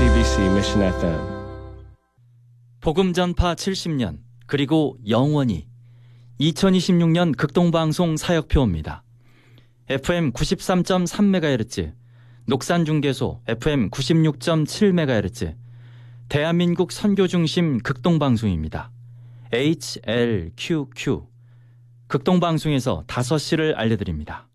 JTBC Mission FM. 복음 전파 70년 그리고 영원히 2026년 극동방송 사역표입니다. FM 93.3MHz, 녹산중계소 FM 96.7MHz, 대한민국 선교중심 극동방송입니다. HLQQ 극동방송에서 5시를 알려드립니다.